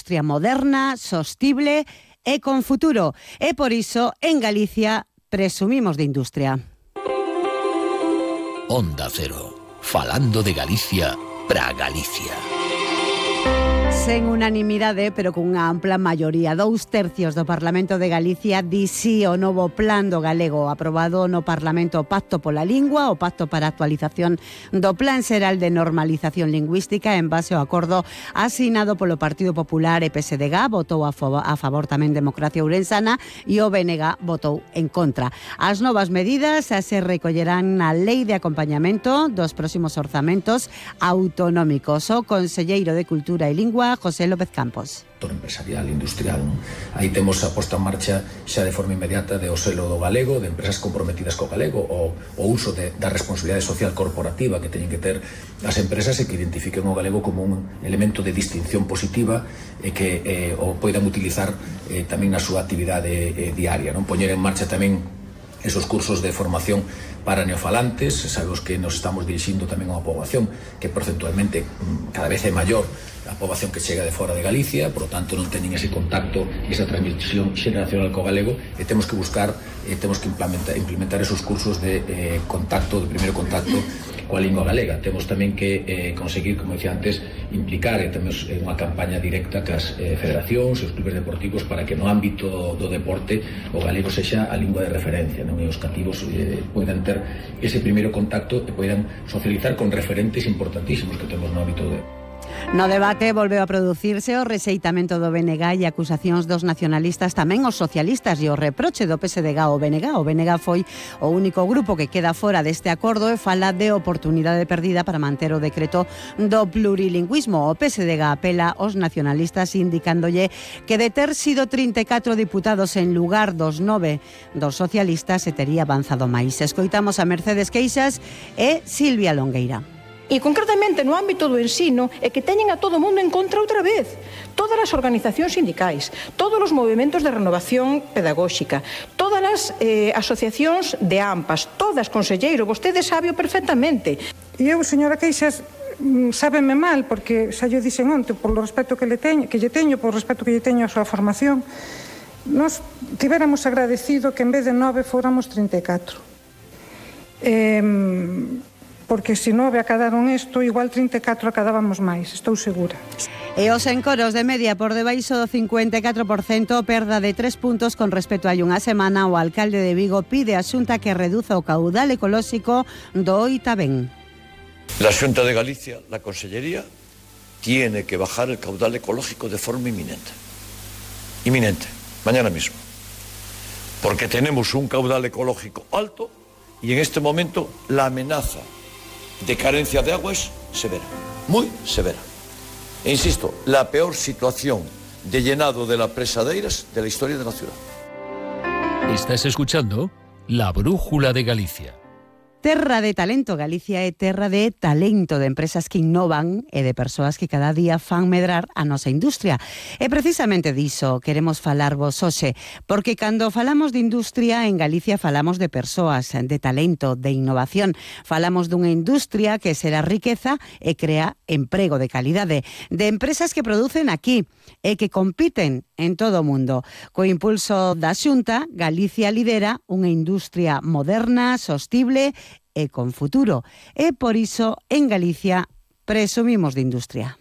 industria moderna, sostible e con futuro. E por iso, en Galicia, presumimos de industria. Onda Cero, falando de Galicia para Galicia. Sen unanimidade, pero cunha ampla maioría, 2/3 do Parlamento de Galicia di sí ao novo Plan do Galego aprobado no Parlamento, o Pacto pola Lingua, o Pacto para a actualización do Plan Xeral de Normalización Lingüística en base ao acordo asinado polo Partido Popular e PSDG, votou a favor tamén Democracia Ourensana e o BNG votou en contra. As novas medidas se recollerán na Lei de Acompañamento dos próximos orzamentos autonómicos. O conselleiro de Cultura e Lingua, José López Campos. Empresarial, industrial, non? Aí temos a posta en marcha xa de forma inmediata de o selo do galego, de empresas comprometidas co galego, o uso da responsabilidade social corporativa que teñen que ter as empresas e que identifiquen o galego como un elemento de distinción positiva e que o poidan utilizar tamén na súa actividade diaria, non? Poñer en marcha tamén esos cursos de formación para neofalantes. Sabemos que nos estamos dirixindo tamén a unha poboación que porcentualmente cada vez é maior a poboación que chega de fora de Galicia, por lo tanto non teñen ese contacto, esa transmisión xeracional co galego, e temos que buscar, temos que implementar esos cursos de contacto, de primeiro contacto coa lingua galega. Temos tamén que conseguir, como dicía antes, implicar, e temos unha campaña directa cas federacións e os clubes deportivos para que no ámbito do deporte o galego sexa a lingua de referencia, non? E os cativos poidan ter ese primeiro contacto e poidan socializar con referentes importantísimos que temos no ámbito de... No debate volveu a producirse o rexeitamento do BNG e acusacións dos nacionalistas, tamén os socialistas, e o reproche do PSDG ao BNG. O BNG foi o único grupo que queda fora deste acordo e fala de oportunidade perdida para manter o decreto do plurilingüismo. O PSDG apela aos nacionalistas indicándolle que de ter sido 34 diputados en lugar dos 9 dos socialistas se tería avanzado máis. Escoitamos a Mercedes Queixas e Silvia Longueira. E concretamente no ámbito do ensino é que teñen a todo o mundo en contra outra vez. Todas as organizacións sindicais, todos os movementos de renovación pedagóxica, todas as asociacións de AMPAs, todas, conselleiro, vostede sábeo perfectamente. E eu, señora Queixas, sábeme mal, porque xa lle dixen onte, polo respeto que lle teño, por respeto que lle teño a súa formación, nos tivéramos agradecido que en vez de 9 fóramos 34. Porque se 9 acadaron isto, igual 34 acadábamos máis, estou segura. E os encoros de media por debaixo do 54%, perda de 3 puntos con respecto a unha semana. O alcalde de Vigo pide á Xunta que reduza o caudal ecolóxico do Oitabén. La Xunta de Galicia, la Consellería, tiene que bajar el caudal ecológico de forma inminente. Inminente, mañana mismo. Porque tenemos un caudal ecológico alto y en este momento la amenaza de carencia de agua es severa, muy severa. E insisto, la peor situación de llenado de la presa de Eiras de la historia de la ciudad. Estás escuchando La Brújula de Galicia. Terra de talento, Galicia é terra de talento, de empresas que innovan e de persoas que cada día fan medrar a nosa industria. E precisamente diso queremos falarvos hoxe, porque cando falamos de industria en Galicia falamos de persoas, de talento, de innovación. Falamos dunha industria que será riqueza e crea emprego de calidade, de empresas que producen aquí e que compiten en todo o mundo. Co impulso da Xunta, Galicia lidera unha industria moderna, sostible e con futuro. E por iso, en Galicia, presumimos de industria.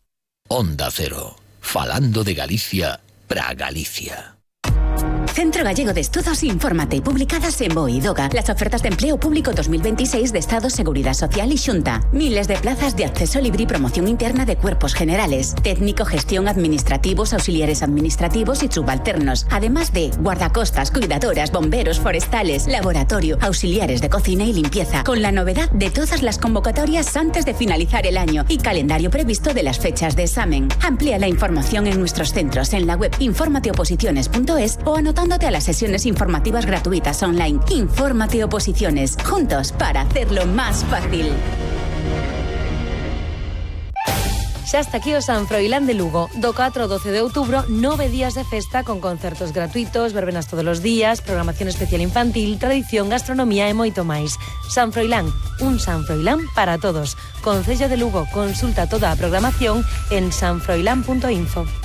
Onda Cero, falando de Galicia para Galicia. Centro Gallego de Estudos, infórmate, publicadas en BOE y DOGA. Las ofertas de empleo público 2026 de Estado, Seguridad Social y Xunta. Miles de plazas de acceso libre y promoción interna de cuerpos generales, técnico, gestión, administrativos, auxiliares administrativos y subalternos. Además de guardacostas, cuidadoras, bomberos, forestales, laboratorio, auxiliares de cocina y limpieza. Con la novedad de todas las convocatorias antes de finalizar el año y calendario previsto de las fechas de examen. Amplía la información en nuestros centros en la web informateoposiciones.es o anotándote a las sesiones informativas gratuitas online. Infórmate Oposiciones, juntos para hacerlo más fácil. Xa está aquí o San Froilán de Lugo. Do 4 ao 12 de outubro, 9 días de festa con concertos gratuitos, verbenas todos os días, programación especial infantil, tradición, gastronomía e moito máis. San Froilán, un San Froilán para todos. Concello de Lugo, consulta toda a programación en sanfroilán.info.